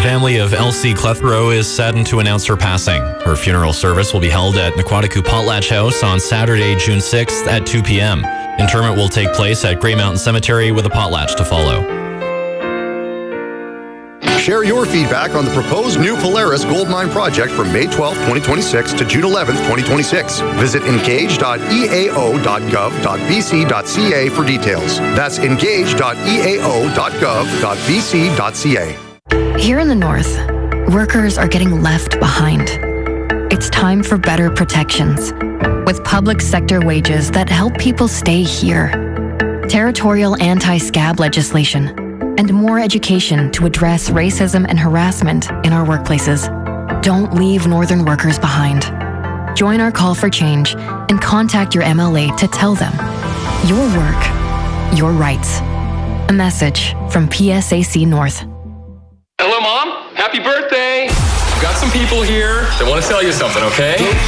family of Elsie Clethrow is saddened to announce her passing. Her funeral service will be held at Naquatiku Potlatch House on Saturday, June 6th at 2 p.m. Interment will take place at Grey Mountain Cemetery with a potlatch to follow. Share your feedback on the proposed new Polaris Gold Mine project from May 12, 2026 to June 11, 2026. Visit engage.eao.gov.bc.ca for details. That's engage.eao.gov.bc.ca. Here in the North, workers are getting left behind. It's time for better protections, with public sector wages that help people stay here, territorial anti-scab legislation, and more education to address racism and harassment in our workplaces. Don't leave Northern workers behind. Join our call for change and contact your MLA to tell them your work, your rights. A message from PSAC North. Hello, Mom. Happy birthday. I've got some people here that want to tell you something, okay?